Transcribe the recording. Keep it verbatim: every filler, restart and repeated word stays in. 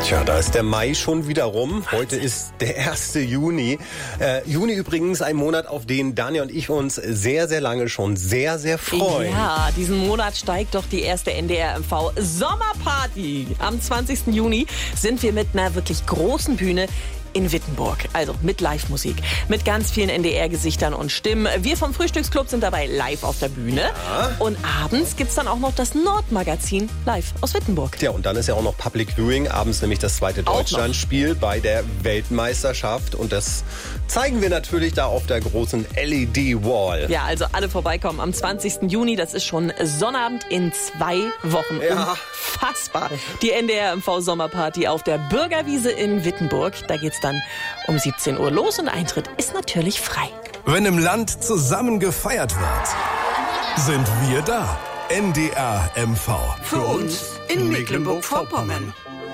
Tja, da ist der Mai schon wieder rum. Heute ist der erste Juni. Äh, Juni übrigens ein Monat, auf den Daniel und ich uns sehr, sehr lange schon sehr, sehr freuen. Ja, diesen Monat steigt doch die erste N D R M V Sommerparty. Am zwanzigsten Juni sind wir mit einer wirklich großen Bühne in Wittenburg. Also mit Live-Musik, mit ganz vielen N D R-Gesichtern und Stimmen. Wir vom Frühstücksclub sind dabei live auf der Bühne. Ja. Und abends gibt's dann auch noch das Nordmagazin live aus Wittenburg. Ja, und dann ist ja auch noch Public Viewing. Abends nämlich das zweite Deutschlandspiel bei der Weltmeisterschaft. Und das zeigen wir natürlich da auf der großen L E D-Wall. Ja, also alle vorbeikommen am zwanzigsten Juni. Das ist schon Sonnabend in zwei Wochen. Ja. Unfassbar. Die N D R M V Sommerparty auf der Bürgerwiese in Wittenburg. Da geht's dann um siebzehn Uhr los und Eintritt ist natürlich frei. Wenn im Land zusammen gefeiert wird, sind wir da. N D R M V. Für uns in Mecklenburg-Vorpommern.